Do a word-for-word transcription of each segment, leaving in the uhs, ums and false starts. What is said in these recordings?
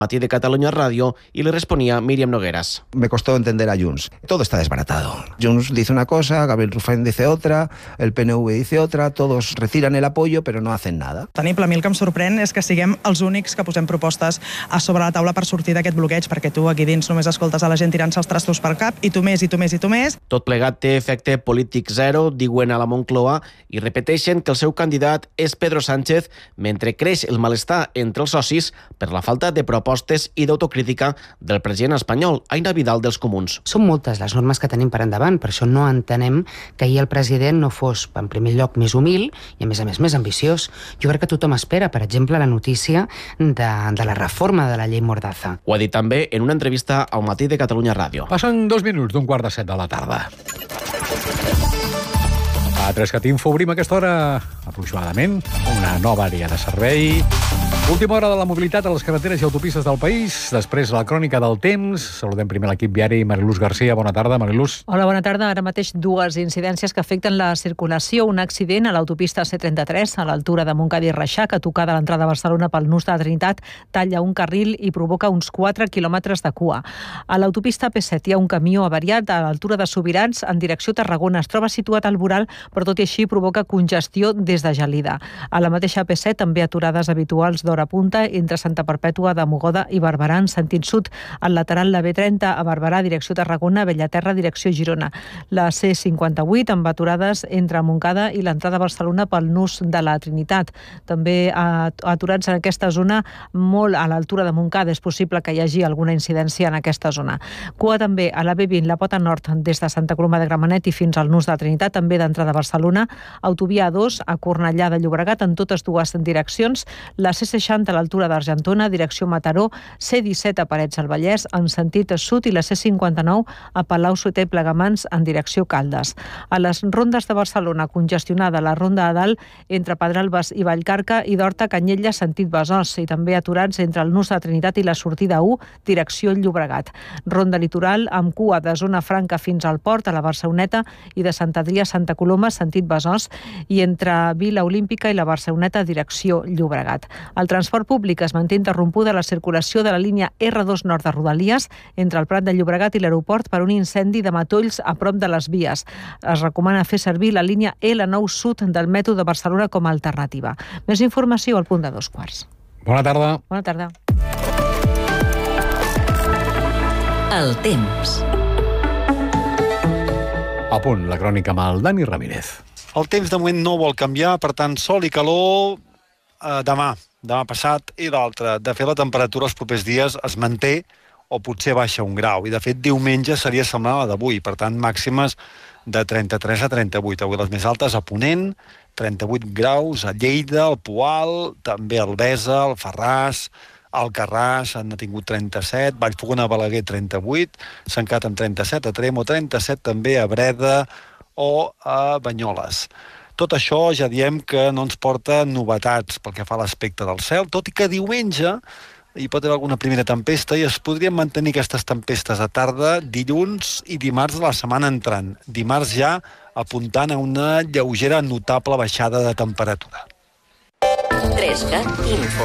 Matí de Catalunya Radio y le respondía Míriam Nogueras. Me costó entender a Junts. Todo está desbaratado. Junts dice una cosa, Gabriel Rufén dice otra, el P N V dice otra, todos retiran el apoyo pero no hacen nada. Tenible, a mi el que em sorprèn és que siguem els únics que posem propostes a sobre la taula per sortir d'aquest bloqueig, perquè tu aquí dins només escoltes a la gent tirant-se els trastos per cap i tu més, i tu més, i tu més. Tot plegat té efecte polític zero, diuen a la Moncloa, i repeteixen que el seu candidat és Pedro Sánchez, mentre creix el malestar entre els socis per la falta de propostes i d'autocrítica del president espanyol, Aina Vidal dels Comuns. Són moltes les normes que tenim per endavant, per això no entenem que ahir el president no fos, en primer lloc, més humil i, a més a més, més ambiciós. Jo crec que tothom espera, per exemple, la notícia de, de la reforma de la llei Mordaza. Ho ha dit també en una entrevista al Matí de Catalunya Ràdio. Passen dos minuts d'un quart de set de la tarda. A Trescat Info obrim aquesta hora aproximadament una nova àrea de servei. Última hora de la mobilitat a les carreteres i autopistes del país. Després la crònica del temps. Saludem primer l'equip viari. Mariluz Garcia, bona tarda. Mariluz. Hola, bona tarda. Ara mateix dues incidències que afecten la circulació. Un accident a l'autopista C trenta-tres a l'altura de Montcada i Reixac, a tocar de l'entrada a Barcelona pel nus de la Trinitat, talla un carril i provoca uns quatre quilòmetres de cua. A l'autopista P set hi ha un camió avariat a l'altura de Sobirans en direcció a Tarragona. Es troba situat al voral, però tot i així provoca congestió des de Gelida. A la mateixa P set també aturades habituals d'hora punta entre Santa Perpètua de Mogoda i Barberà en sentit sud. Al lateral la B trenta a Barberà, direcció Tarragona, Bellaterra, direcció Girona. La C cinquanta-vuit amb aturades entre Montcada i l'entrada a Barcelona pel nus de la Trinitat. També aturats en aquesta zona molt a l'altura de Montcada. És possible que hi hagi alguna incidència en aquesta zona. Cua també a la B vint, la Pota Nord, des de Santa Coloma de Gramenet i fins al nus de la Trinitat, també d'entrada a Barcelona. Autovia A dos a Cornellà de Llobregat en totes dues direccions. La C seixanta a l'altura d'Argentona, direcció Mataró, C disset a Parets del Vallès en sentit sud i la C cinquanta-nou a Palau-solità i Plegamans en direcció Caldes. A les rondes de Barcelona, congestionada la ronda a dalt entre Pedralbes i Vallcarca i d'Horta a Canyella sentit Besòs i també aturats entre el nus de Trinitat i la sortida u, direcció Llobregat. Ronda litoral amb cua de Zona Franca fins al port a la Barceloneta i de Sant Adrià a Santa Coloma sentit Besòs i entre Vila Olímpica i la Barceloneta direcció Llobregat. El transport públic es manté interrompuda la circulació de la línia R dos nord de Rodalies entre el Prat de Llobregat i l'aeroport per un incendi de matolls a prop de les vies. Es recomana fer servir la línia L nou sud del metro de Barcelona com a alternativa. Més informació al punt de dos quarts. Bona tarda. Bona tarda. El temps. A punt, la crònica amb el Dani Ramírez. El temps de moment no vol canviar, per tant, sol i calor eh, demà, demà passat i l'altre. De fet, la temperatura els propers dies es manté o potser baixa un grau. I, de fet, diumenge seria semblant a la d'avui. Per tant, màximes de trenta-tres a trenta-vuit. Avui les més altes a Ponent, trenta-vuit graus, a Lleida, al Poal, també a Albesa, al Farràs, al Carràs han tingut trenta-set, Vallfogona, Balaguer, trenta-vuit, Sant Cat amb trenta-set, a Tremo, trenta-set, també a Breda o a Banyoles. Tot això ja diem que no ens porta novetats pel que fa a l'aspecte del cel, tot i que diumenge hi pot haver alguna primera tempesta i es podrien mantenir aquestes tempestes a tarda, dilluns i dimarts de la setmana entrant. Dimarts ja apuntant a una lleugera notable baixada de temperatura. Trescat Info.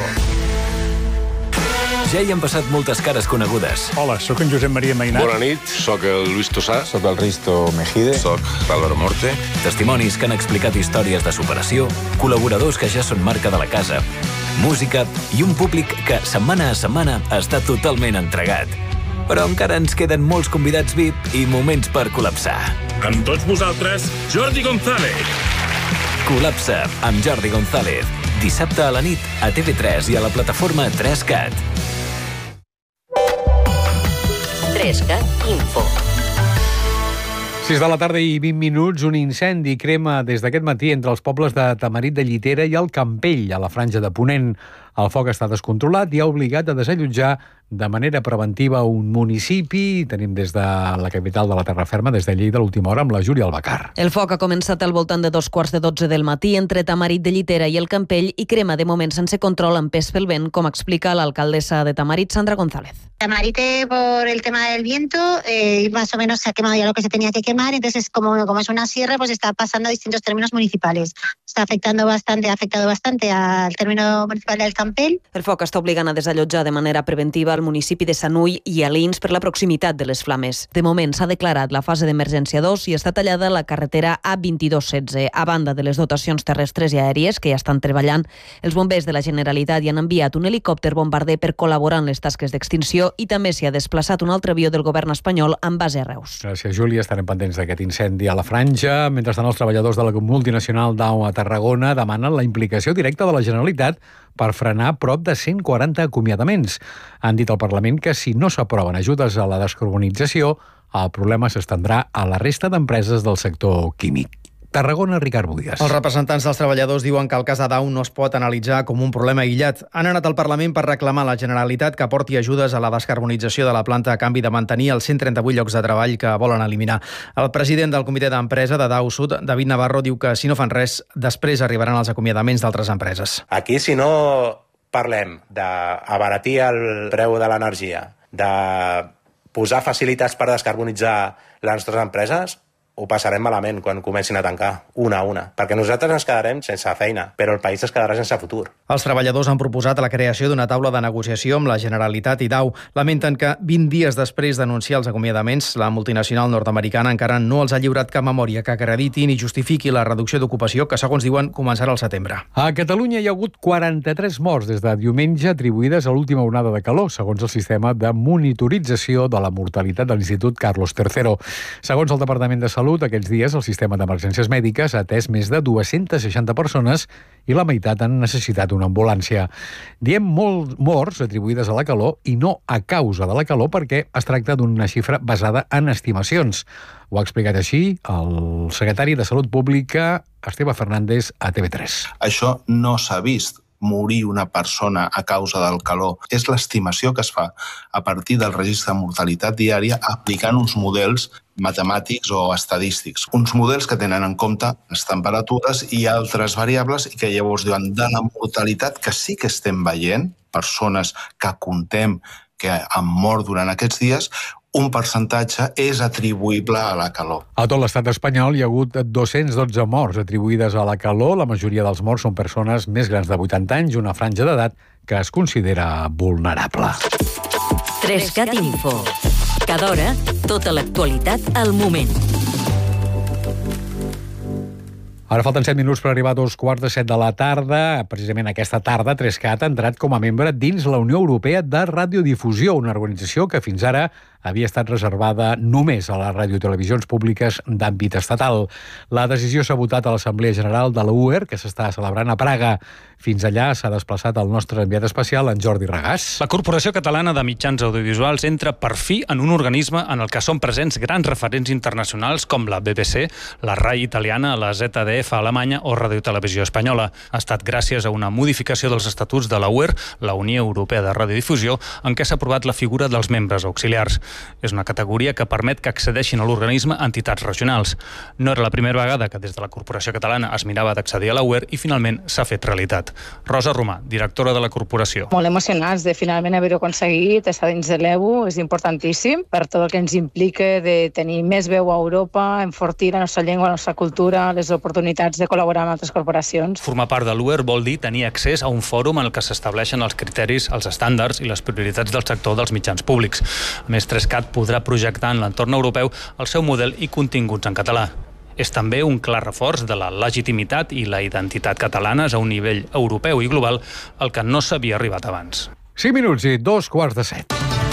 Ja hi han passat moltes cares conegudes. Hola, sóc en Josep Maria Mainat. Bona nit, sóc el Luis Tosà. Sóc el Risto Mejide. Sóc l'Álvaro Morte. Testimonis que han explicat històries de superació, col·laboradors que ja són marca de la casa, música i un públic que setmana a setmana està totalment entregat. Però encara ens queden molts convidats V I P i moments per col·lapsar. Amb tots vosaltres, Jordi González. Col·lapsa amb Jordi González. Dissabte a la nit a T V tres i a la plataforma Trescat. Trescat Info. sis de la tarda i vint minuts, un incendi crema des d'aquest matí entre els pobles de Tamarit de Llitera i el Campell, a la franja de Ponent. El foc està descontrolat i ha obligat a desallotjar de manera preventiva un municipi. Tenim des de la capital de la terra ferma, des de Lleida, l'última hora, amb la Júlia Albacar. El foc ha començat al voltant de dos quarts de dotze del matí entre Tamarit de Llitera i el Campell i crema de moment sense control amb pes pel vent, com explica l'alcaldessa de Tamarit, Sandra González. Tamarit, por el tema del viento, eh, más o menos se ha quemado ya lo que se tenía que quemar, entonces como, como es una sierra, pues está pasando a distintos términos municipales. Está afectando bastante, ha afectado bastante al término municipal del Campell, Campell. El foc està obligant a desallotjar de manera preventiva el municipi de Sanull i Alins per la proximitat de les flames. De moment s'ha declarat la fase d'emergència dos i està tallada la carretera A vint-i-dos setze. A banda de les dotacions terrestres i aèries que ja estan treballant, els bombers de la Generalitat hi han enviat un helicòpter bombarder per col·laborar en les tasques d'extinció i també s'hi ha desplaçat un altre avió del govern espanyol amb base a Reus. Gràcies, Júlia. Estarem pendents d'aquest incendi a la Franja. Mentrestant, els treballadors de la multinacional Dow a Tarragona demanen la implicació directa de la Generalitat per frenar prop de cent quaranta acomiadaments. Han dit al Parlament que si no s'aproven ajudes a la descarbonització, el problema s'estendrà a la resta d'empreses del sector químic. Tarragona, Ricard Budias. Els representants dels treballadors diuen que el cas de Dow no es pot analitzar com un problema aïllat. Han anat al Parlament per reclamar a la Generalitat que aporti ajudes a la descarbonització de la planta a canvi de mantenir els cent trenta-vuit llocs de treball que volen eliminar. El president del comitè d'empresa de Dow Sud, David Navarro, diu que si no fan res, després arribaran els acomiadaments d'altres empreses. Aquí, si no parlem d'abaratir el preu de l'energia, de posar facilitats per descarbonitzar les nostres empreses, ho passarem malament quan comencin a tancar, una a una, perquè nosaltres ens quedarem sense feina, però el país es quedarà sense futur. Els treballadors han proposat la creació d'una taula de negociació amb la Generalitat i Dow. Lamenten que vint dies després d'anunciar els acomiadaments, la multinacional nord-americana encara no els ha lliurat cap memòria que acrediti ni justifiqui la reducció d'ocupació que, segons diuen, començarà al setembre. A Catalunya hi ha hagut quaranta-tres morts des de diumenge atribuïdes a l'última onada de calor, segons el sistema de monitorització de la mortalitat de l'Institut Carlos tercero. Segons el Departament de Salut, aquests dies el sistema d'emergències mèdiques ha atès més de dues-centes seixanta persones i la meitat han necessitat una ambulància. Diem molts morts atribuïdes a la calor i no a causa de la calor perquè es tracta d'una xifra basada en estimacions. Ho ha explicat així el secretari de Salut Pública, Esteve Fernández, a T V tres. Això no s'ha vist morir una persona a causa del calor. És l'estimació que es fa a partir del registre de mortalitat diària aplicant uns models matemàtics o estadístics. Uns models que tenen en compte les temperatures i altres variables i que llavors diuen de la mortalitat que sí que estem veient, persones que contem que han mort durant aquests dies, un percentatge és atribuïble a la calor. A tot l'estat espanyol hi ha hagut dos-cents dotze morts atribuïdes a la calor. La majoria dels morts són persones més grans de vuitanta anys, una franja d'edat que es considera vulnerable. Trescat Info. Cada hora, tota l'actualitat al moment. Ara falten set minuts per arribar a dos quarts de set de la tarda. Precisament aquesta tarda, Trescat ha entrat com a membre dins la Unió Europea de Radiodifusió, una organització que fins ara havia estat reservada només a les radiotelevisions públiques d'àmbit estatal. La decisió s'ha votat a l'Assemblea General de la U E R, que s'està celebrant a Praga. Fins allà s'ha desplaçat el nostre enviat especial, en Jordi Regàs. La Corporació Catalana de Mitjans Audiovisuals entra per fi en un organisme en el que són presents grans referents internacionals com la B B C, la RAI italiana, la Z D F alemanya o Radio Televisió Espanyola. Ha estat gràcies a una modificació dels estatuts de la U E R, la Unió Europea de Radiodifusió, en què s'ha aprovat la figura dels membres auxiliars. És una categoria que permet que accedeixin a l'organisme entitats regionals. No era la primera vegada que des de la Corporació Catalana es mirava d'accedir a la U E R i finalment s'ha fet realitat. Rosa Romà, directora de la corporació. Molt emocionats de finalment haver-ho aconseguit, estar dins de l'E U, és importantíssim per tot el que ens implica de tenir més veu a Europa, enfortir la nostra llengua, la nostra cultura, les oportunitats de col·laborar amb altres corporacions. Formar part de l'U E R vol dir tenir accés a un fòrum en el que s'estableixen els criteris, els estàndards i les prioritats del sector dels mitjans públics. A més, Trescat podrà projectar en l'entorn europeu el seu model i continguts en català. És també un clar reforç de la legitimitat i la identitat catalanes a un nivell europeu i global al que no s'havia arribat abans. cinc minuts i dos quarts de set.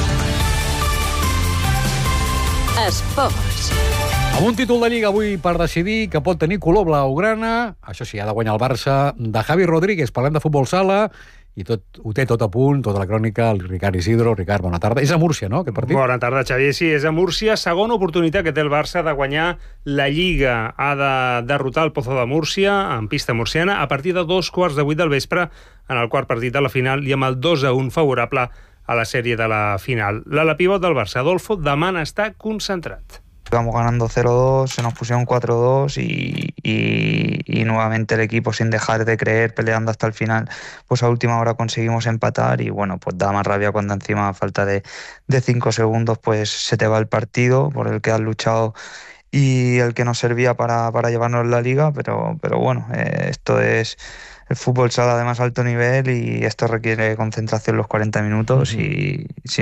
Esports. Amb un títol de Lliga avui per decidir que pot tenir color blaugrana, això sí, ha de guanyar el Barça, de Javi Rodríguez. Parlem de futbol sala i tot, ho té tot a punt, tota la crònica, el Ricard Isidro. Ricard, bona tarda. És a Múrcia, no, aquest partit? Bona tarda, Xavier. Sí, és a Múrcia. Segona oportunitat que té el Barça de guanyar la Lliga. Ha de derrotar el Pozo de Múrcia en pista murciana a partir de dos quarts de vuit del vespre en el quart partit de la final i amb el dos a un favorable a la sèrie de la final. L'ala pivot del Barça, Adolfo, demà està concentrat. Íbamos ganando cero dos, se nos pusieron cuatro dos y, y, y nuevamente el equipo, sin dejar de creer, peleando hasta el final, pues a última hora conseguimos empatar y bueno, pues da más rabia cuando encima a falta de, de cinco segundos pues se te va el partido por el que has luchado y el que nos servía para, para llevarnos la Liga, pero, pero bueno, eh, esto es... El el fútbol sale además a alto nivel y esto requiere concentración los cuarenta minutos y si